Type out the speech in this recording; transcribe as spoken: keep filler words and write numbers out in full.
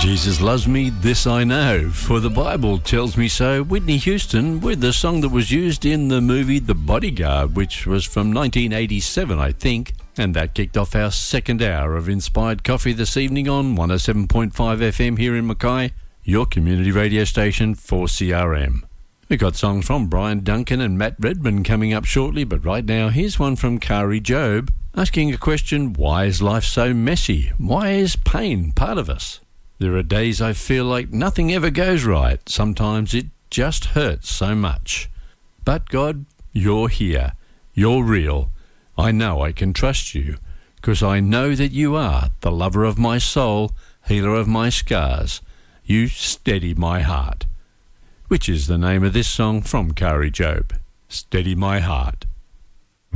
Jesus loves me, this I know, for the Bible tells me so. Whitney Houston with the song that was used in the movie The Bodyguard, which was from nineteen eighty-seven, I think. And that kicked off our second hour of Inspired Coffee this evening on one oh seven point five F M here in Mackay, your community radio station for C R M. We got songs from Brian Duncan and Matt Redman coming up shortly, but right now here's one from Kari Jobe asking a question: why is life so messy? Why is pain part of us? There are days I feel like nothing ever goes right. Sometimes it just hurts so much. But God, you're here. You're real. I know I can trust you, because I know that you are the lover of my soul, healer of my scars. You steady my heart. Which is the name of this song from Kari Jobe. Steady My Heart.